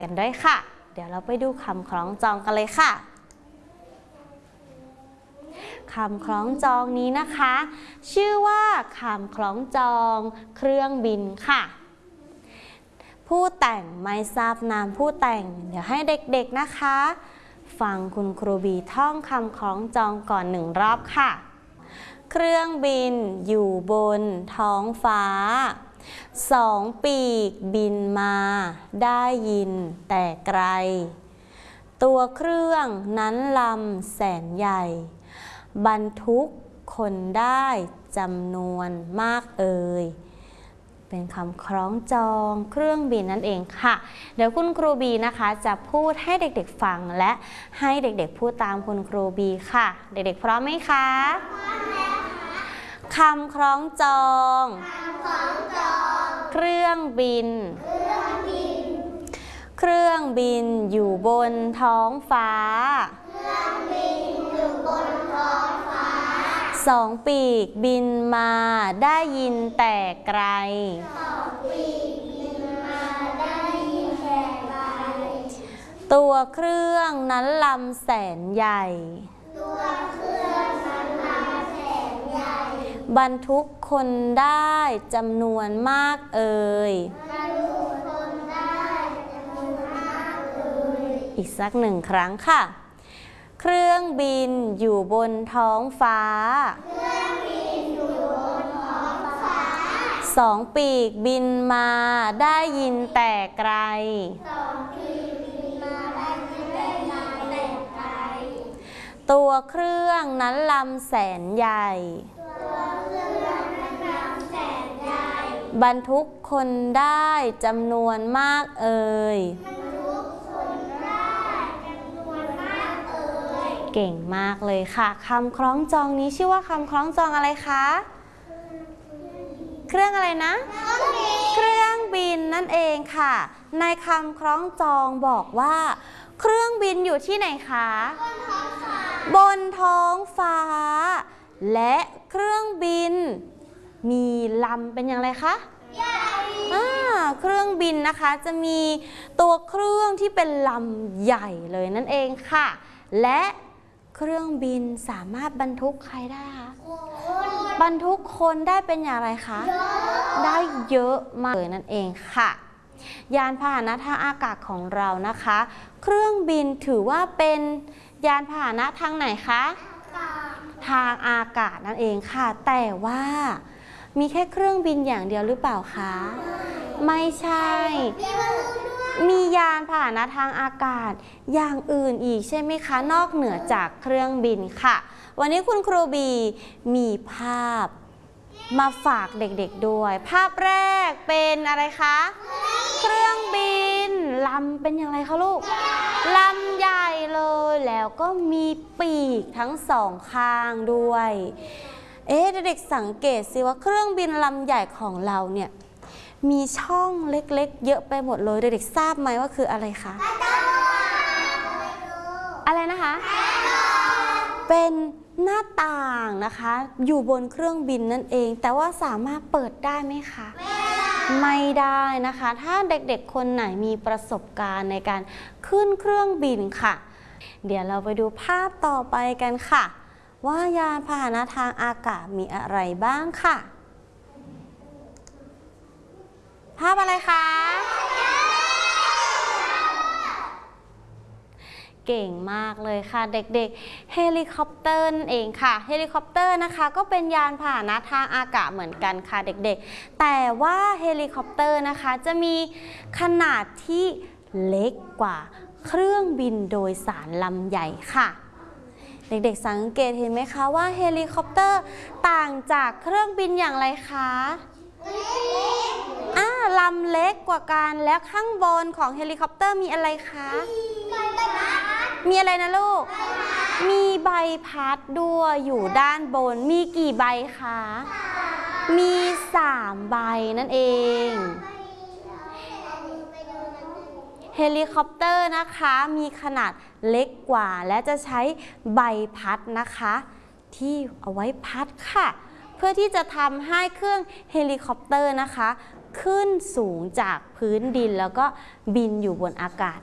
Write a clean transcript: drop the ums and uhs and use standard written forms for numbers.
กันด้วยค่ะเดี๋ยวเราไปดูคำคล้องจองกันเลยค่ะคำคล้องจองนี้นะคะชื่อว่าคำคล้องจองเครื่องบินค่ะผู้แต่งไม่ทราบนามผู้แต่งเดี๋ยวให้เด็กๆนะคะฟังคุณครูบีท่องคำคล้องจองก่อน1 รอบค่ะเครื่องบินอยู่บนท้องฟ้า2 ปีกบินมาได้ยินแต่ไกลตัวเครื่องนั้นลำแสนใหญ่บรรทุกคนได้จำนวนมากเอ่ยเป็นคำคล้องจองเครื่องบินนั่นเองค่ะเดี๋ยวคุณครูบีนะคะจะพูดให้เด็กๆฟังและให้เด็กๆพูดตามคุณครูบีค่ะเด็กๆพร้อมไหมคะพร้อมแล้วค่ะคำคล้องจองเครื่องบินเครื่องบินอยู่บนท้องฟ้า2 ปีกบินมาได้ยินแต่ไกลตัวเครื่องนั้นลำแสนใหญ่บรรทุกคนได้จำนวนมากเอ่ยอีกสัก1 ครั้งค่ะเครื่องบินอยู่บนท้องฟ้า2 ปีกบินมาได้ยินแต่ไกลตัวเครื่องนั้นลำแสนใหญ่บรรทุกคนได้จำนวนมากเอ่ยเก่งมากเลยค่ะคำคล้องจองนี้ชื่อว่าคำคล้องจองอะไรคะเครื่องอะไรนะเครื่องบินนั่นเองค่ะในคำคล้องจองบอกว่าเครื่องบินอยู่ที่ไหนคะบนท้องฟ้าและเครื่องบินมีลำเป็นอย่างไรคะเครื่องบินนะคะจะมีตัวเครื่องที่เป็นลำใหญ่เลยนั่นเองค่ะและเครื่องบินสามารถบรรทุกใครได้คะบรรทุกคนได้เป็นอย่างไรคะได้เยอะมากเลยนั่นเองค่ะยานพาหนะทางอากาศของเรานะคะเครื่องบินถือว่าเป็นยานพาหนะทางไหนคะทางอากาศนั่นเองค่ะแต่ว่ามีแค่เครื่องบินอย่างเดียวหรือเปล่าคะไม่ใช่มียานพาหนะทางอากาศอย่างอื่นอีกใช่ไหมคะนอกเหนือจากเครื่องบินค่ะวันนี้คุณครูบีมีภาพมาฝากเด็กๆด้วยภาพแรกเป็นอะไรคะเครื่องบินลำเป็นอย่างไรคะลูกลำใหญ่เลยแล้วก็มีปีกทั้ง2 ข้างด้วยเด็กๆสังเกตสิว่าเครื่องบินลำใหญ่ของเราเนี่ยมีช่องเล็กๆเยอะไปหมดเลยเด็กๆทราบไหมว่าคืออะไรคะอะไรนะคะเป็นหน้าต่างนะคะอยู่บนเครื่องบินนั่นเองแต่ว่าสามารถเปิดได้ไหมคะไม่ได้นะคะถ้าเด็กๆคนไหนมีประสบการณ์ในการขึ้นเครื่องบินค่ะเดี๋ยวเราไปดูภาพต่อไปกันค่ะว่ายานพาหนะทางอากาศมีอะไรบ้างค่ะภาพอะไรคะเก่งมากเลยค่ะเด็กๆเฮลิคอปเตอร์นั่นเองค่ะเฮลิคอปเตอร์นะคะก็เป็นยานพาหนะทางอากาศเหมือนกันค่ะเด็กๆแต่ว่าเฮลิคอปเตอร์นะคะจะมีขนาดที่เล็กกว่าเครื่องบินโดยสารลำใหญ่ค่ะเด็กๆสังเกตเห็นไหมคะว่าเฮลิคอปเตอร์ต่างจากเครื่องบินอย่างไรคะลำเล็กกว่ากันแล้วข้างบนของเฮลิคอปเตอร์มีอะไรคะมีอะไรนะลูกมีใบพัดด้วยอยู่ด้านบนมีกี่ใบคะมี3 ใบนั่นเองเฮลิคอปเตอร์นะคะมีขนาดเล็กกว่าและจะใช้ใบพัดนะคะที่เอาไว้พัดค่ะเพื่อที่จะทำให้เครื่องเฮลิคอปเตอร์นะคะขึ้นสูงจากพื้นดินแล้วก็บินอยู่บนอากาศ